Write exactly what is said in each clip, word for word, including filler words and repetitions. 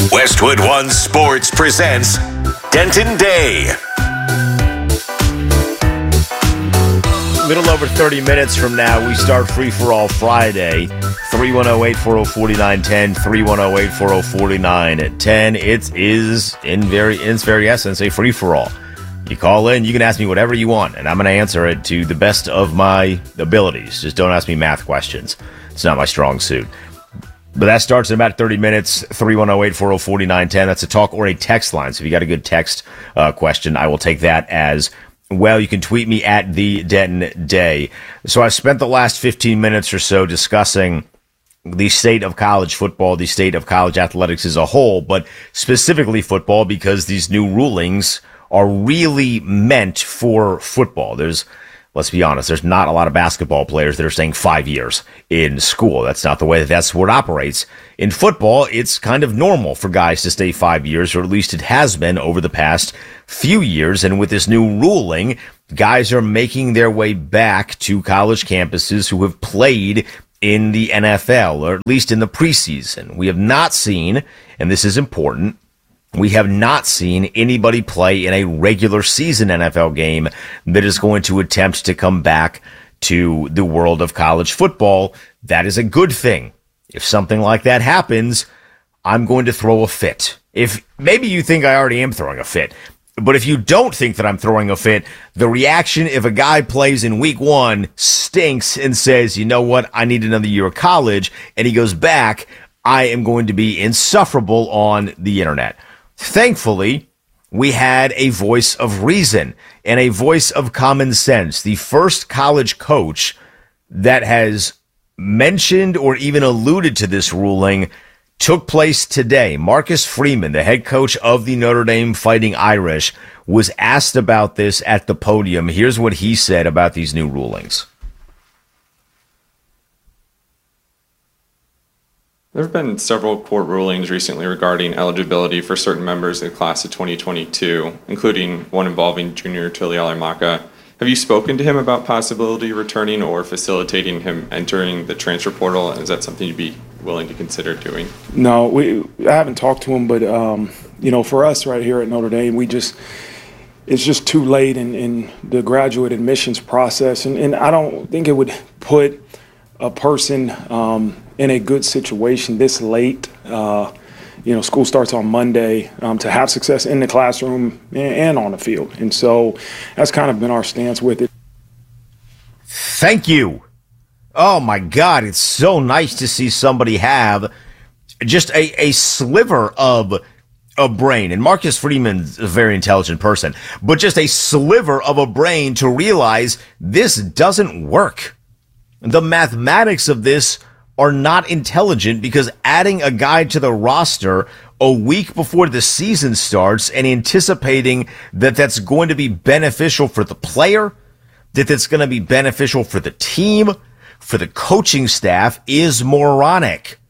Westwood One Sports presents Denton Day. A little over thirty minutes from now, we start Free For All Friday. three one zero, eight four zero, four nine one zero, three one zero, eight four zero, four nine one zero. It is, in very, in its very essence, a free-for-all. You call in, you can ask me whatever you want, and I'm going to answer it to the best of my abilities. Just don't ask me math questions. It's not my strong suit. But that starts in about thirty minutes, three one zero, eight four zero, four nine one zero. That's a talk or a text line. So if you got a good text uh, question, I will take that as well. You can tweet me at the Denton Day. So I spent the last fifteen minutes or so discussing the state of college football, the state of college athletics as a whole, but specifically football, because these new rulings are really meant for football. There's, let's be honest, there's not a lot of basketball players that are staying five years in school. That's not the way that that sport operates. In football, it's kind of normal for guys to stay five years, or at least it has been over the past few years. And with this new ruling, guys are making their way back to college campuses who have played in the N F L, or at least in the preseason. We have not seen, and this is important, we have not seen anybody play in a regular season N F L game that is going to attempt to come back to the world of college football. That is a good thing. If something like that happens, I'm going to throw a fit. If maybe you think I already am throwing a fit, but if you don't think that I'm throwing a fit, the reaction if a guy plays in week one stinks and says, you know what, I need another year of college, and he goes back, I am going to be insufferable on the internet. Thankfully, we had a voice of reason and a voice of common sense. The first college coach that has mentioned or even alluded to this ruling took place today. Marcus Freeman, the head coach of the Notre Dame Fighting Irish, was asked about this at the podium. Here's what he said about these new rulings. There have been several court rulings recently regarding eligibility for certain members of the class of twenty twenty-two, including one involving Junior Tuilalamaka. Have you spoken to him about possibility returning or facilitating him entering the transfer portal? Is that something you'd be willing to consider doing? No, we I haven't talked to him, but um, you know, for us right here at Notre Dame, we just it's just too late in, in the graduate admissions process, and, and I don't think it would put a person um, in a good situation this late. Uh, you know, school starts on Monday, um, to have success in the classroom and, and on the field. And so that's kind of been our stance with it. Thank you. Oh, my God. It's so nice to see somebody have just a, a sliver of a brain. And Marcus Freeman's a very intelligent person, but just a sliver of a brain to realize this doesn't work. The mathematics of this are not intelligent, because adding a guy to the roster a week before the season starts and anticipating that that's going to be beneficial for the player, that that's going to be beneficial for the team, for the coaching staff, is moronic.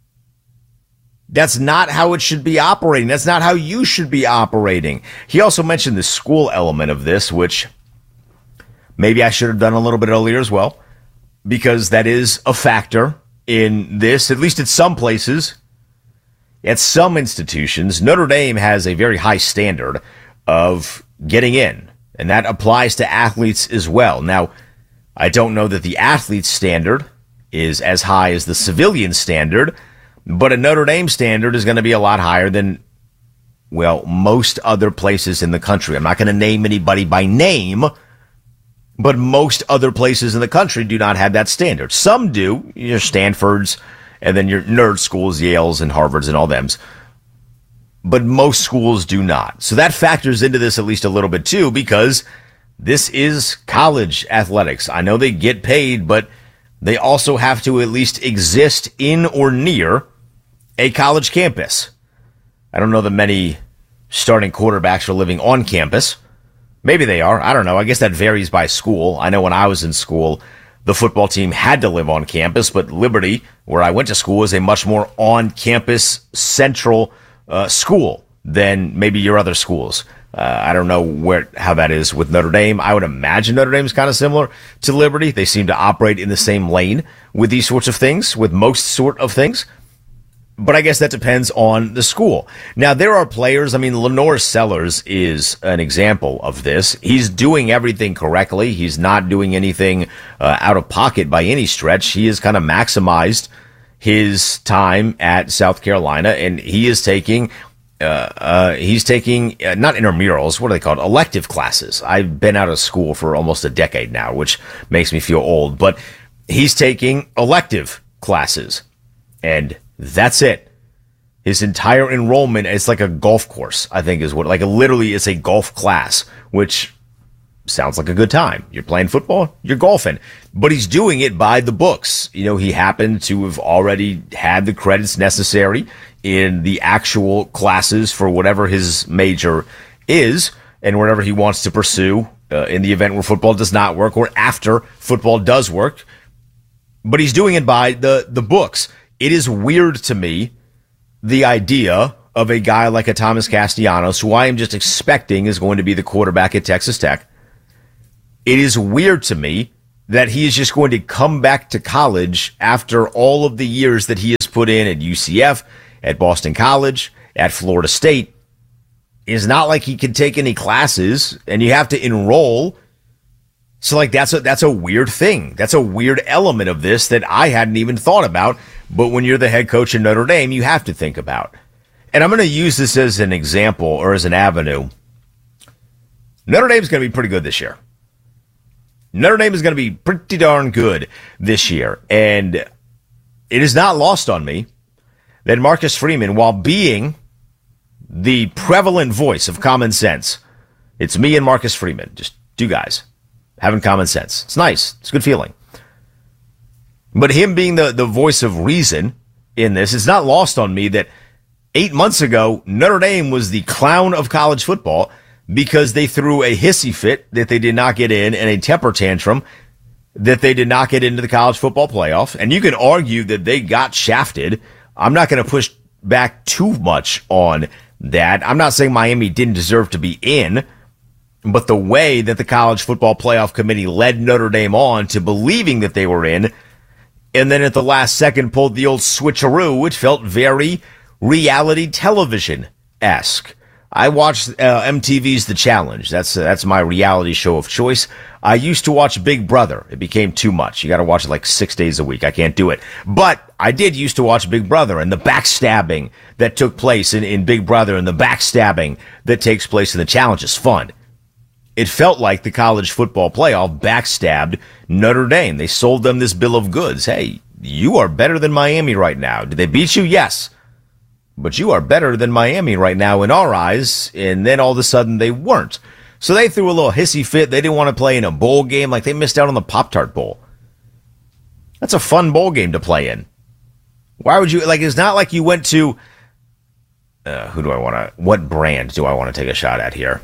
That's not how it should be operating. That's not how you should be operating. He also mentioned the school element of this, which maybe I should have done a little bit earlier as well, because that is a factor in this, at least at some places. At some institutions, Notre Dame has a very high standard of getting in, and that applies to athletes as well. Now, I don't know that the athlete standard is as high as the civilian standard, but a Notre Dame standard is going to be a lot higher than, well, most other places in the country. I'm not going to name anybody by name, but most other places in the country do not have that standard. Some do, your Stanfords, and then your nerd schools, Yales and Harvards and all thems. But most schools do not. So that factors into this at least a little bit too, because this is college athletics. I know they get paid, but they also have to at least exist in or near a college campus. I don't know that many starting quarterbacks are living on campus. Maybe they are. I don't know. I guess that varies by school. I know when I was in school, the football team had to live on campus, but Liberty, where I went to school, is a much more on-campus central uh, school than maybe your other schools. Uh, I don't know where how that is with Notre Dame. I would imagine Notre Dame is kind of similar to Liberty. They seem to operate in the same lane with these sorts of things, with most sort of things. But I guess that depends on the school. Now, there are players. I mean, Lenore Sellers is an example of this. He's doing everything correctly. He's not doing anything uh, out of pocket by any stretch. He has kind of maximized his time at South Carolina, and he is taking uh, uh, he's taking uh, not intramurals. What are they called? Elective classes. I've been out of school for almost a decade now, which makes me feel old. But he's taking elective classes, and that's it. His entire enrollment is like a golf course, I think is what, like literally it's a golf class, which sounds like a good time. You're playing football, you're golfing, but he's doing it by the books. You know, he happened to have already had the credits necessary in the actual classes for whatever his major is and whatever he wants to pursue uh, in the event where football does not work or after football does work. But he's doing it by the, the books. It is weird to me, the idea of a guy like a Thomas Castellanos, who I am just expecting is going to be the quarterback at Texas Tech. It is weird to me that he is just going to come back to college after all of the years that he has put in at U C F, at Boston College, at Florida State. It's not like he can take any classes, and you have to enroll. So, like, that's a, that's a weird thing. That's a weird element of this that I hadn't even thought about. But when you're the head coach in Notre Dame, you have to think about. And I'm going to use this as an example or as an avenue. Notre Dame's going to be pretty good this year. Notre Dame is going to be pretty darn good this year. And it is not lost on me that Marcus Freeman, while being the prevalent voice of common sense, it's me and Marcus Freeman, just two guys having common sense. It's nice. It's a good feeling. But him being the, the voice of reason in this, it's not lost on me that eight months ago, Notre Dame was the clown of college football because they threw a hissy fit that they did not get in and a temper tantrum that they did not get into the college football playoff. And you can argue that they got shafted. I'm not going to push back too much on that. I'm not saying Miami didn't deserve to be in, but the way that the college football playoff committee led Notre Dame on to believing that they were in, and then at the last second pulled the old switcheroo, it felt very reality television-esque. I watched uh, M T V's The Challenge. That's uh, that's my reality show of choice. I used to watch Big Brother. It became too much. You got to watch it like six days a week. I can't do it. But I did used to watch Big Brother, and the backstabbing that took place in, in Big Brother and the backstabbing that takes place in The Challenge is fun. It felt like the college football playoff backstabbed Notre Dame. They sold them this bill of goods. Hey, you are better than Miami right now. Did they beat you? Yes. But you are better than Miami right now in our eyes. And then all of a sudden they weren't. So they threw a little hissy fit. They didn't want to play in a bowl game. Like they missed out on the Pop-Tart Bowl. That's a fun bowl game to play in. Why would you, like, it's not like you went to, uh, who do I want to, what brand do I want to take a shot at here?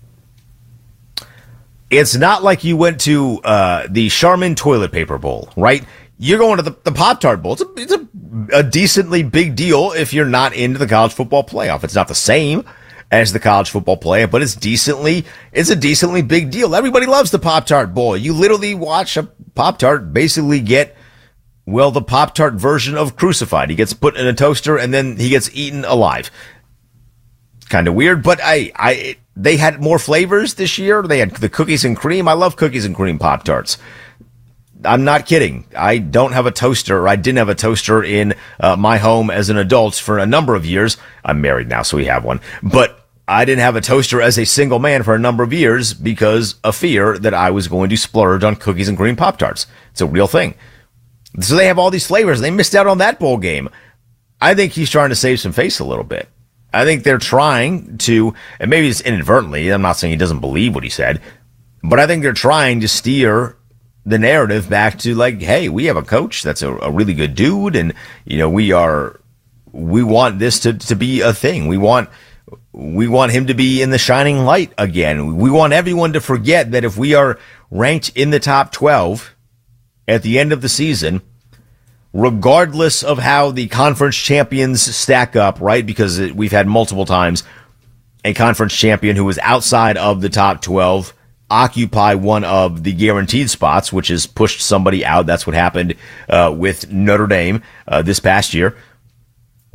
It's not like you went to uh, the Charmin Toilet Paper Bowl, right? You're going to the, the Pop-Tart Bowl. It's, a, it's a, a decently big deal if you're not into the college football playoff. It's not the same as the college football playoff, but it's decently, it's a decently big deal. Everybody loves the Pop-Tart Bowl. You literally watch a Pop-Tart basically get, well, the Pop-Tart version of Crucified. He gets put in a toaster and then he gets eaten alive. Kind of weird, but I, I, it, they had more flavors this year. They had the cookies and cream. I love cookies and cream Pop-Tarts. I'm not kidding. I don't have a toaster, or I didn't have a toaster in uh, my home as an adult for a number of years. I'm married now, so we have one. But I didn't have a toaster as a single man for a number of years because of fear that I was going to splurge on cookies and cream Pop-Tarts. It's a real thing. So they have all these flavors. They missed out on that bowl game. I think he's trying to save some face a little bit. I think they're trying to, and maybe it's inadvertently, I'm not saying he doesn't believe what he said, but I think they're trying to steer the narrative back to like, hey, we have a coach that's a, a really good dude, and you know, we are, we want this to, to be a thing. We want, we want him to be in the shining light again. We want everyone to forget that if we are ranked in the top twelve at the end of the season, regardless of how the conference champions stack up, right? Because it, we've had multiple times a conference champion who was outside of the top twelve occupy one of the guaranteed spots, which has pushed somebody out. That's what happened uh, with Notre Dame uh, this past year.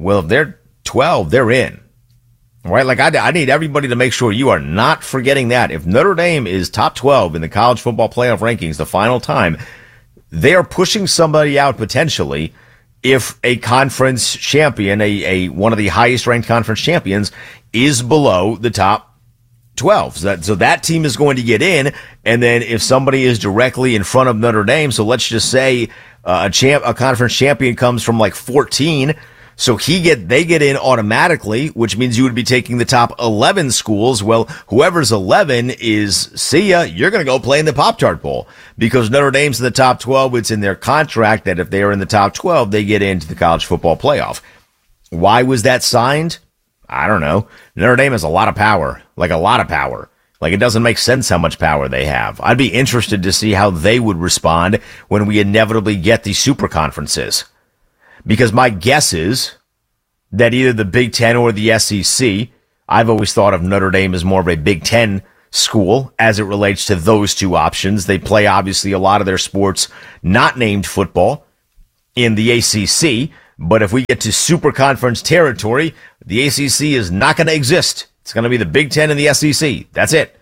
Well, if they're twelve, they're in. Right? Like, I, I need everybody to make sure you are not forgetting that. If Notre Dame is top twelve in the college football playoff rankings the final time, they are pushing somebody out potentially if a conference champion, a, a one of the highest ranked conference champions, is below the top twelve. So that, so that team is going to get in. And then if somebody is directly in front of Notre Dame, so let's just say uh, a champ, a conference champion comes from like fourteen. So he get, they get in automatically, which means you would be taking the top eleven schools. Well, whoever's eleven is, see ya, you're going to go play in the Pop-Tart Bowl because Notre Dame's in the top twelve. It's in their contract that if they are in the top twelve, they get into the college football playoff. Why was that signed? I don't know. Notre Dame has a lot of power, like a lot of power. Like, it doesn't make sense how much power they have. I'd be interested to see how they would respond when we inevitably get these super conferences. Because my guess is that either the Big Ten or the S E C, I've always thought of Notre Dame as more of a Big Ten school as it relates to those two options. They play, obviously, a lot of their sports not named football in the A C C. But if we get to super conference territory, the A C C is not going to exist. It's going to be the Big Ten and the S E C. That's it.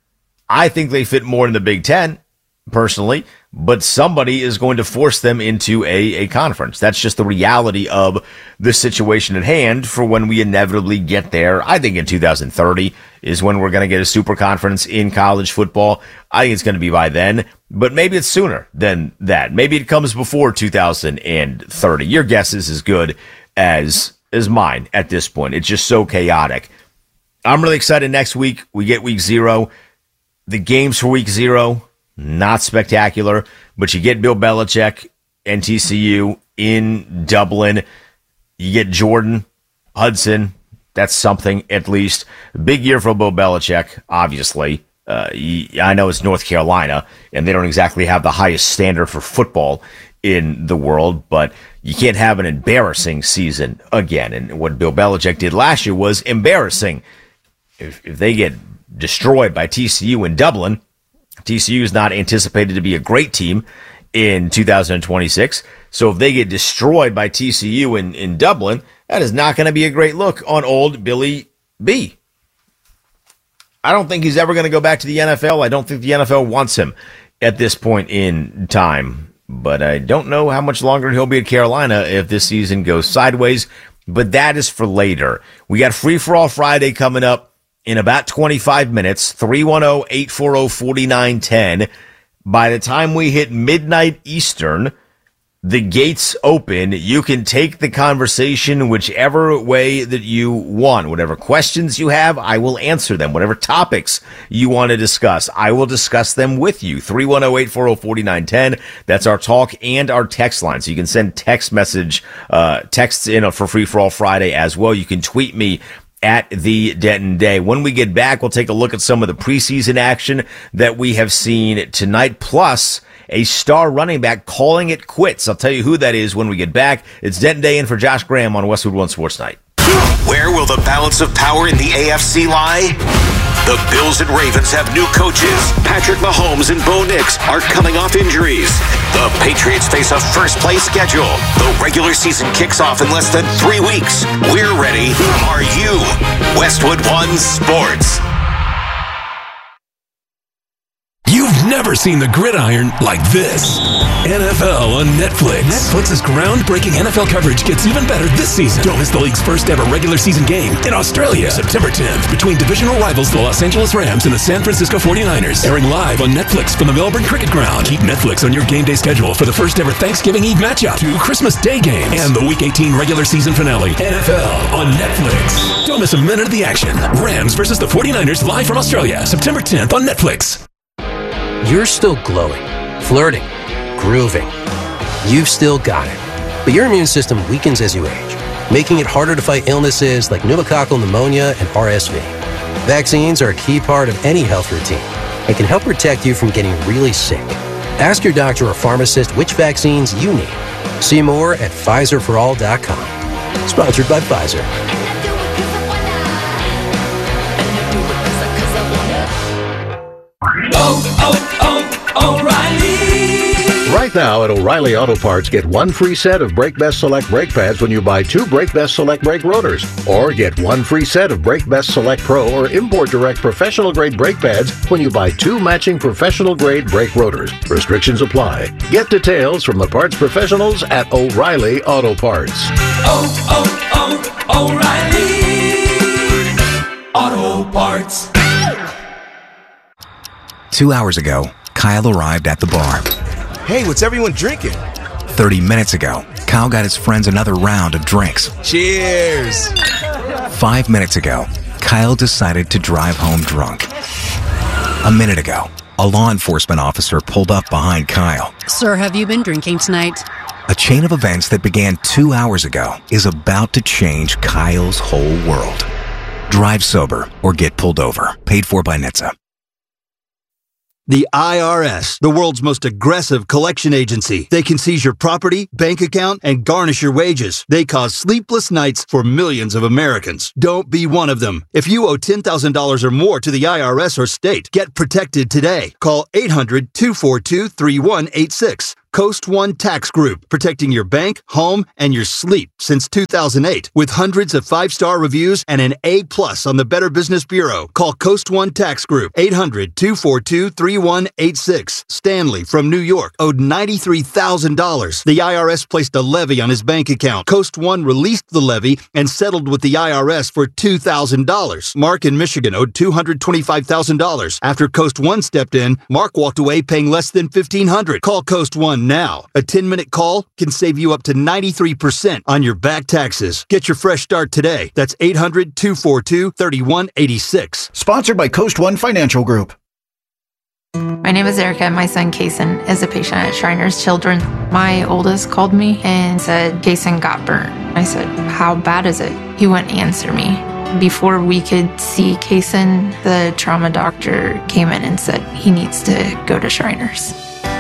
I think they fit more in the Big Ten, personally, but somebody is going to force them into a, a conference. That's just the reality of the situation at hand for when we inevitably get there. I think in two thousand thirty is when we're going to get a super conference in college football. I think it's going to be by then, but maybe it's sooner than that. Maybe it comes before two thousand thirty. Your guess is as good as, as mine at this point. It's just so chaotic. I'm really excited next week. We get week zero. The games for week zero, not spectacular, but you get Bill Belichick and T C U in Dublin. You get Jordan Hudson. That's something, at least. Big year for Bill Belichick, obviously. Uh, I know it's North Carolina, and they don't exactly have the highest standard for football in the world, but you can't have an embarrassing season again. And what Bill Belichick did last year was embarrassing. If, if they get destroyed by T C U in Dublin, T C U is not anticipated to be a great team in two thousand twenty-six. So if they get destroyed by T C U in, in Dublin, that is not going to be a great look on old Billy B. I don't think he's ever going to go back to the N F L. I don't think the N F L wants him at this point in time. But I don't know how much longer he'll be at Carolina if this season goes sideways. But that is for later. We got Free For All Friday coming up in about twenty-five minutes, three one zero, eight four zero, four nine one zero. By the time we hit midnight Eastern, the gates open. You can take the conversation whichever way that you want. Whatever questions you have, I will answer them. Whatever topics you want to discuss, I will discuss them with you. three one zero, eight four zero, four nine one zero. That's our talk and our text line. So you can send text message, uh, texts in for Free For All Friday as well. You can tweet me at the Denton Day. When we get back, we'll take a look at some of the preseason action that we have seen tonight, plus a star running back calling it quits. I'll tell you who that is when we get back. It's Denton Day in for Josh Graham on Westwood One Sports Night. Where will the balance of power in the A F C lie? The Bills and Ravens have new coaches. Patrick Mahomes and Bo Nix are coming off injuries. The Patriots face a first-place schedule. The regular season kicks off in less than three weeks. We're ready. Are you? Westwood One Sports. You've never seen the gridiron like this. N F L on Netflix. Netflix's groundbreaking N F L coverage gets even better this season. Don't miss the league's first ever regular season game in Australia, September tenth, between divisional rivals the Los Angeles Rams and the San Francisco forty-niners. Airing live on Netflix from the Melbourne Cricket Ground. Keep Netflix on your game day schedule for the first ever Thanksgiving Eve matchup, two Christmas Day games, and the Week eighteen regular season finale. N F L on Netflix. Don't miss a minute of the action. Rams versus the forty-niners live from Australia, September tenth on Netflix. You're still glowing, flirting, grooving. You've still got it. But your immune system weakens as you age, making it harder to fight illnesses like pneumococcal pneumonia and R S V. Vaccines are a key part of any health routine and can help protect you from getting really sick. Ask your doctor or pharmacist which vaccines you need. See more at Pfizer for all dot com. Sponsored by Pfizer. Oh, oh, oh, O'Reilly. Right now at O'Reilly Auto Parts, get one free set of Brake Best Select brake pads when you buy two Brake Best Select brake rotors. Or get one free set of Brake Best Select Pro or Import Direct professional grade brake pads when you buy two matching professional grade brake rotors. Restrictions apply. Get details from the parts professionals at O'Reilly Auto Parts. Oh, oh, oh, O'Reilly Auto Parts. Two hours ago, Kyle arrived at the bar. Hey, what's everyone drinking? thirty minutes ago, Kyle got his friends another round of drinks. Cheers! Five minutes ago, Kyle decided to drive home drunk. A minute ago, a law enforcement officer pulled up behind Kyle. Sir, have you been drinking tonight? A chain of events that began two hours ago is about to change Kyle's whole world. Drive sober or get pulled over. Paid for by N H T S A. The I R S, the world's most aggressive collection agency. They can seize your property, bank account, and garnish your wages. They cause sleepless nights for millions of Americans. Don't be one of them. If you owe ten thousand dollars or more to the I R S or state, get protected today. Call eight hundred, two four two, three one eight six. Coast One Tax Group, protecting your bank, home, and your sleep since two thousand eight. With hundreds of five-star reviews and an A plus on the Better Business Bureau. Call Coast One Tax Group, eight hundred, two four two, three one eight six. Stanley from New York owed ninety-three thousand dollars. The I R S placed a levy on his bank account. Coast One released the levy and settled with the I R S for two thousand dollars. Mark in Michigan owed two hundred twenty-five thousand dollars. After Coast One stepped in, Mark walked away paying less than fifteen hundred dollars. Call Coast One now. A ten-minute call can save you up to ninety-three percent on your back taxes. Get your fresh start today. That's eight hundred, two four two, three one eight six. Sponsored by Coast One Financial Group. My name is Erica. My son, Kason, is a patient at Shriners Children. My oldest called me and said, Kason got burnt. I said, how bad is it? He wouldn't answer me. Before we could see Kason, the trauma doctor came in and said he needs to go to Shriners.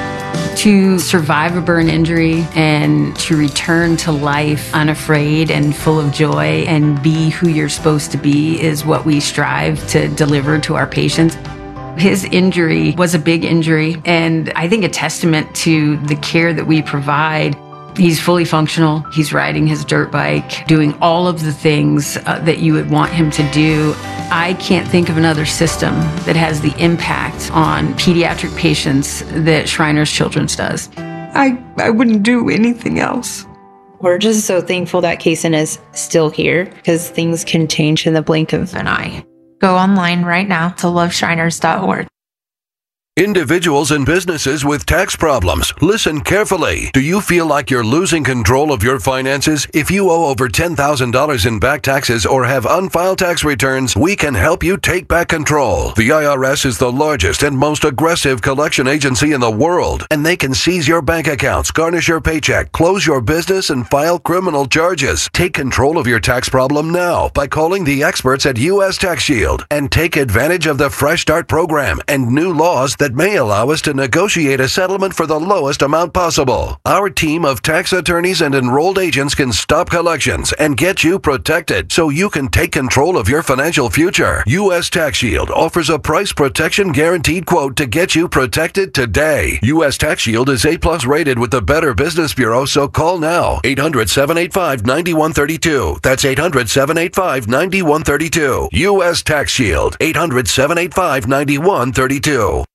To survive a burn injury and to return to life unafraid and full of joy and be who you're supposed to be is what we strive to deliver to our patients. His injury was a big injury, and I think a testament to the care that we provide. He's fully functional. He's riding his dirt bike, doing all of the things uh, that you would want him to do. I can't think of another system that has the impact on pediatric patients that Shriners Children's does. I, I wouldn't do anything else. We're just so thankful that Kason is still here because things can change in the blink of an eye. Go online right now to love shriners dot org. Individuals and businesses with tax problems, listen carefully. Do you feel like you're losing control of your finances? If you owe over ten thousand dollars in back taxes or have unfiled tax returns, we can help you take back control. The I R S is the largest and most aggressive collection agency in the world, and they can seize your bank accounts, garnish your paycheck, close your business, and file criminal charges. Take control of your tax problem now by calling the experts at U S Tax Shield and take advantage of the Fresh Start program and new laws that may allow us to negotiate a settlement for the lowest amount possible. Our team of tax attorneys and enrolled agents can stop collections and get you protected so you can take control of your financial future. U S Tax Shield offers a price protection guaranteed quote to get you protected today. U S Tax Shield is A plus rated with the Better Business Bureau, so call now. eight hundred, seven eight five, nine one three two. That's eight hundred, seven eight five, nine one three two. U S Tax Shield. eight hundred, seven eight five, nine one three two.